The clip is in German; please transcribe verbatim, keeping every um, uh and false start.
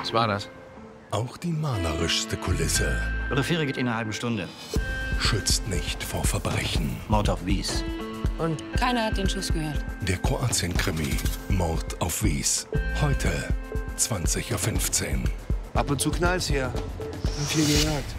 Was war das? Auch die malerischste Kulisse Eure Fähre geht in einer halben Stunde. schützt nicht vor Verbrechen. Mord auf Wies. Und keiner hat den Schuss gehört. Der Kroatien-Krimi Mord auf Wies. Heute zwanzig Uhr fünfzehn. Ab und zu knallt's hier. Haben viel gejagt.